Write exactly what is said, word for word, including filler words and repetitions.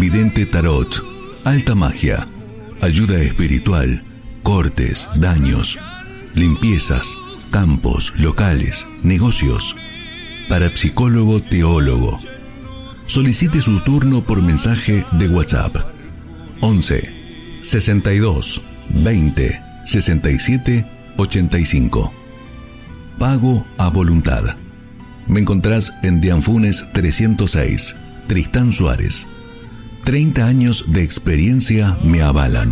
vidente tarot, alta magia, ayuda espiritual, cortes, daños, limpiezas, campos, locales, negocios. Parapsicólogo teólogo. Solicite su turno por mensaje de WhatsApp. once sesenta y dos veinte sesenta y siete ochenta y cinco. Pago a voluntad. Me encontrás en Dianfunes trescientos seis, Tristán Suárez. treinta años de experiencia me avalan.